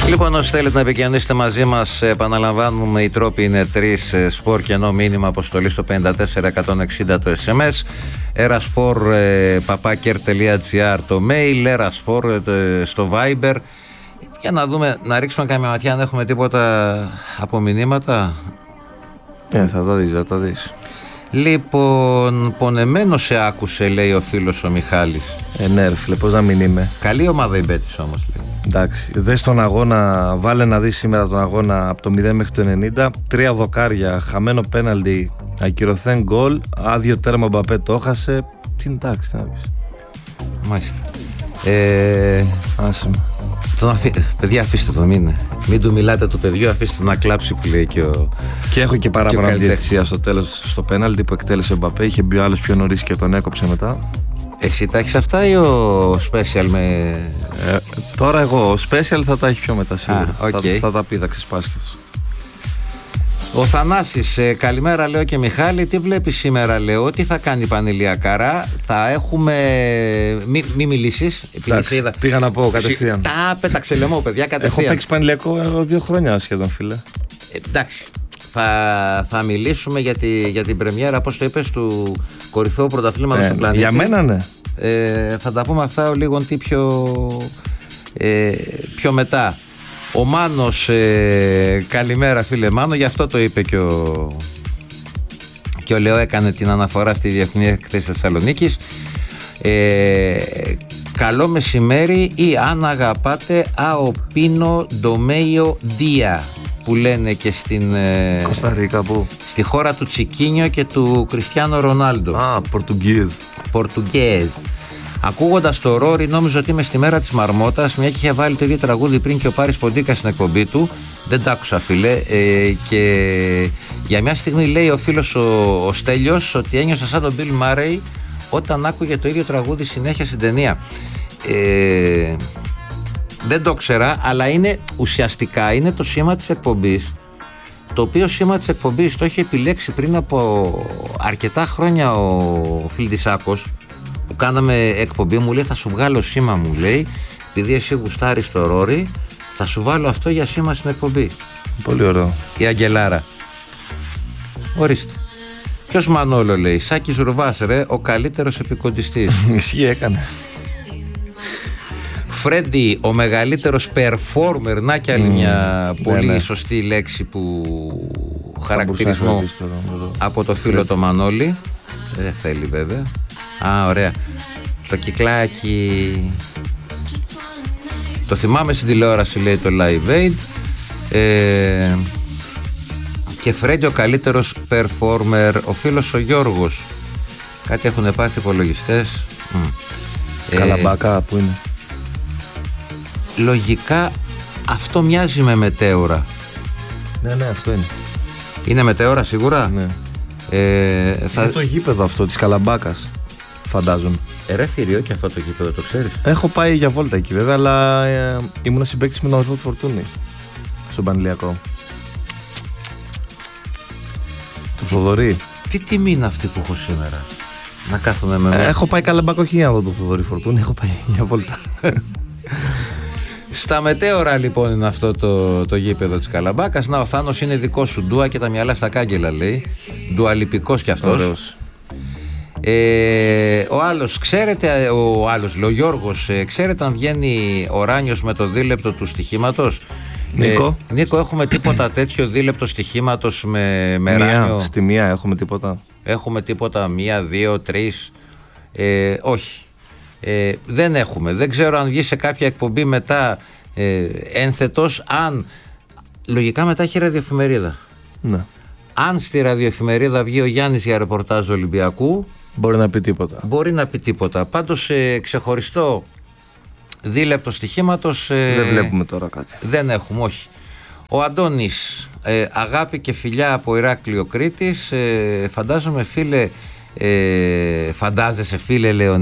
Λοιπόν, όσοι θέλετε να επικοινωνήσετε μαζί μας, επαναλαμβάνουμε, οι τρόποι είναι τρεις. Σπορ κενό μήνυμα αποστολή στο 54160 το SMS, eraspor@kerr.gr το mail, eraspor στο Viber. Για να δούμε, να ρίξουμε καμιά ματιά αν έχουμε τίποτα από μηνύματα. Θα τα δεις, θα τα δεις. Λοιπόν, πονεμένο σε άκουσε, λέει ο φίλος ο Μιχάλης. Ναι ρε φίλε, πώς να μην είμαι. Καλή ομάδα η Μπέτης όμως, λέει. Εντάξει, δες τον αγώνα, βάλε να δεις σήμερα τον αγώνα από το 0 μέχρι το 90. 3 δοκάρια, χαμένο πέναλτι, ακυρωθέν γκολ, άδειο τέρμα, Μπαπέ το έχασε. Τι εντάξει, τι να πεις. Μάλιστα. Άσε με. Παιδιά, αφήστε το, μην του μιλάτε του παιδιού, αφήστε το να κλάψει, που λέει και ο. Και έχω και παράπονα διαιτησία στο τέλος, στο πέναλτι που εκτέλεσε ο Μπαπέ. Είχε μπει ο άλλος πιο νωρίς και τον έκοψε μετά. Εσύ τα έχεις αυτά ή ο Special με. Τώρα εγώ, ο Special θα τα έχει πιο μετά σίγουρα. Okay. Θα τα πει, θα ξεσπάσει. Ο Θανάσης, καλημέρα, λέω, και Μιχάλη, τι βλέπεις σήμερα, λέω, τι θα κάνει η Πανηλιακάρα, θα έχουμε, μη μιλήσεις, πήγα να πω κατευθείαν. Τα πέταξε λαιμό, παιδιά, κατευθείαν. Έχω παίξει Πανηλιακό 2 χρόνια σχεδόν, φίλε. Εντάξει, θα μιλήσουμε για την πρεμιέρα, πώς το είπες, του κορυφαίου πρωταθλήματος του πλανήτη. Για μένα, ναι. Θα τα πούμε αυτά λίγο πιο μετά. Ο Μάνος, καλημέρα φίλε Μάνο, γι' αυτό το είπε και ο Λεό έκανε την αναφορά στη Διεθνή Έκθεση Θεσσαλονίκης. Καλό μεσημέρι, ή αν αγαπάτε αοπίνο ντομέιο ντία, που λένε και στην Κοσταρίκα, που στη χώρα του Τσικίνιο και του Κριστιάνο Ρονάλντο. Πορτουγκέζ. Ακούγοντας το Ρόρι, νόμιζα ότι είμαι στη μέρα της Μαρμότας, μια και είχε βάλει το ίδιο τραγούδι πριν και ο Πάρης Ποντίκας στην εκπομπή του. Δεν τ' άκουσα, φίλε. Και για μια στιγμή, λέει ο φίλος ο Στέλιος, ότι ένιωσα σαν τον Μπιλ Μάρεϊ όταν άκουγε το ίδιο τραγούδι συνέχεια στην ταινία. Δεν το ξέρα, αλλά ουσιαστικά είναι το σήμα της εκπομπής, το οποίο σήμα της εκπομπής το είχε επιλέξει πριν από αρκετά χρόνια ο Φιλτισάκος, που κάναμε εκπομπή. Μου λέει, θα σου βγάλω σήμα, μου λέει, επειδή εσύ γουστάρεις το Ρόρι, θα σου βάλω αυτό για σήμα στην εκπομπή. Πολύ ωραίο. Η Αγγελάρα. Ορίστε. Ποιος Μανόλο, λέει? Σάκης Ρουβάς, ρε, ο καλύτερος επικοντιστής. Ισχύει, έκανε. Φρέντι, ο μεγαλύτερος performer. Να και άλλη μια πολύ σωστή λέξη που χαρακτηρισμό από το φίλο το Μανώλη. Δεν θέλει βέβαια. Ωραία. Το κυκλάκι το θυμάμαι στην τηλεόραση, λέει, το Live Aid. Και Φρέντι, ο καλύτερος performer. Ο φίλος ο Γιώργος. Κάτι έχουν πάθει υπολογιστές. Καλαμπάκα, που είναι? Λογικά αυτό μοιάζει με μετέωρα. Ναι, αυτό είναι. Είναι μετέωρα σίγουρα. Ναι. Είναι το γήπεδο αυτό της Καλαμπάκας, φαντάζομαι. Ρε θηρίο και αυτό το γήπεδο, το ξέρεις? Έχω πάει για βόλτα εκεί βέβαια, αλλά ήμουν συμπαίκτης με τον αδερφό του Φορτούνη στον Πανηλιακό. Του Θοδωρή. Τι τιμή είναι αυτή που έχω σήμερα? Να κάθομαι με έχω πάει Καλαμπάκο, όχι για να δω τον Θοδωρή Φορτούνη, έχω πάει για βόλτα. Στα μετέωρα λοιπόν είναι αυτό το γήπεδο της Καλαμπάκας. Να, ο Θάνος είναι δικό σου, ντουα και τα μυαλά στα κάγκελα, λέει. Ντουαλιπικός κι αυτός. Ωραίος. Ο άλλος, ξέρετε, ο Γιώργος, ξέρετε αν βγαίνει ο Ράνιος με το δίλεπτο του στοιχήματος? Νίκο, έχουμε τίποτα τέτοιο δίλεπτο στοιχήματος με Ράνιο? Στη μία έχουμε τίποτα? Έχουμε τίποτα 1, 2, 3? Όχι. Δεν έχουμε. Δεν ξέρω αν βγει σε κάποια εκπομπή μετά ένθετος. Αν λογικά μετά έχει ραδιοεφημερίδα. Ναι. Αν στη ραδιοεφημερίδα βγει ο Γιάννης για ρεπορτάζ Ολυμπιακού, μπορεί να πει τίποτα. Μπορεί να πει τίποτα. Πάντως ξεχωριστό δίλεπτο στοιχήματος δεν βλέπουμε τώρα κάτι. Δεν έχουμε, όχι. Ο Αντώνης, αγάπη και φιλιά από Ηράκλειο Κρήτης. Φαντάζομαι, φίλε, φαντάζεσαι, φίλε, λέω,